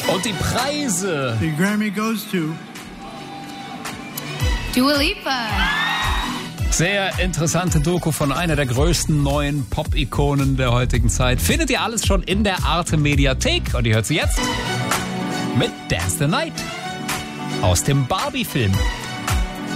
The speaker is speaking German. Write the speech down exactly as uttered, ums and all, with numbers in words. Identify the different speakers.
Speaker 1: Und die Preise.
Speaker 2: The Grammy goes to
Speaker 3: Dua Lipa.
Speaker 1: Sehr interessante Doku von einer der größten neuen Pop-Ikonen der heutigen Zeit. Findet ihr alles schon in der Arte Mediathek. Und ihr hört sie jetzt mit Dance the Night aus dem Barbie-Film.